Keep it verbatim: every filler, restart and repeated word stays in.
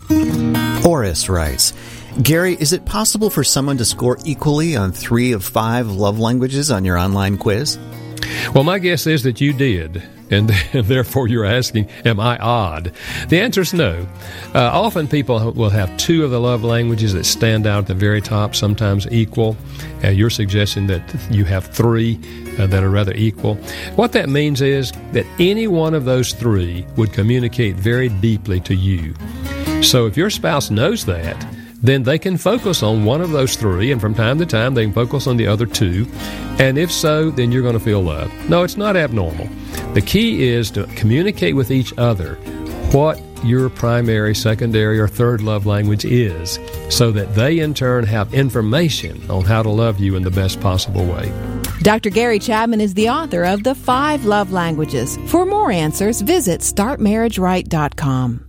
Oris writes, Gary, is it possible for someone to score equally on three of five love languages on your online quiz? Well, my guess is that you did, and therefore you're asking, am I odd? The answer is no. Uh, often people will have two of the love languages that stand out at the very top, sometimes equal. Uh, you're suggesting that you have three uh, that are rather equal. What that means is that any one of those three would communicate very deeply to you. So if your spouse knows that, then they can focus on one of those three, and from time to time they can focus on the other two. And if so, then you're going to feel love. No, it's not abnormal. The key is to communicate with each other what your primary, secondary, or third love language is, so that they in turn have information on how to love you in the best possible way. Doctor Gary Chapman is the author of The Five Love Languages. For more answers, visit start marriage right dot com.